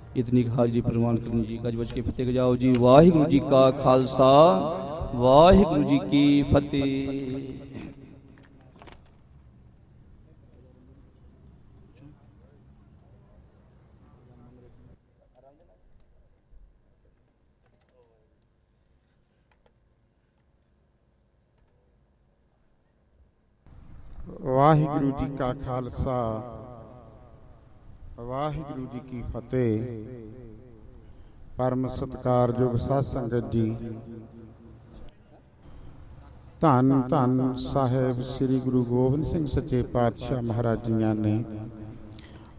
इतनी हाजरी प्रवान करनी जी। गज बज के फतेह गजाओ जी। वाहिगुरू जी का खालसा वाहिगुरू जी की फतेह। ਵਾਹਿਗੁਰੂ ਜੀ ਕਾ ਖਾਲਸਾ ਵਾਹਿਗੁਰੂ ਜੀ ਕੀ ਫਤਿਹ। ਪਰਮ ਸਤਿਕਾਰਯੋਗ ਸਾਧ ਸੰਗਤ ਜੀ, ਧੰਨ ਧੰਨ ਸਾਹਿਬ ਸ੍ਰੀ ਗੁਰੂ ਗੋਬਿੰਦ ਸਿੰਘ ਸੱਚੇ ਪਾਤਸ਼ਾਹ ਮਹਾਰਾਜ ਜੀਆਂ ਨੇ